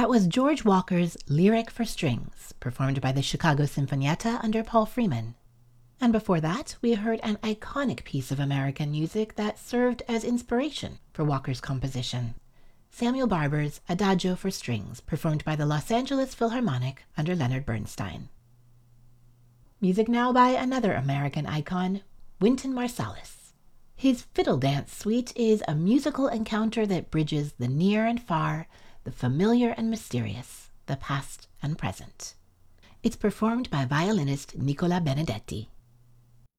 was George Walker's Lyric for Strings, performed by the Chicago Sinfonietta under Paul Freeman. And before that, we heard an iconic piece of American music that served as inspiration for Walker's composition, Samuel Barber's Adagio for Strings, performed by the Los Angeles Philharmonic under Leonard Bernstein. Music now by another American icon, Wynton Marsalis. His Fiddle Dance Suite is a musical encounter that bridges the near and far, the familiar and mysterious, the past and present. It's performed by violinist Nicola Benedetti.